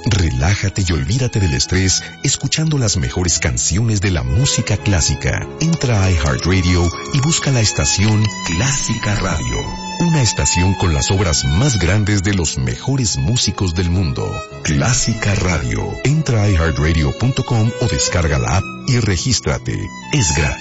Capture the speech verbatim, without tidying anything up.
Relájate y olvídate del estrés escuchando las mejores canciones de la música clásica. Entra a iHeartRadio y busca la estación Clásica Radio. Una estación con las obras más grandes de los mejores músicos del mundo. Clásica Radio. Entra a i heart radio punto com o descarga la app y regístrate. Es gratis.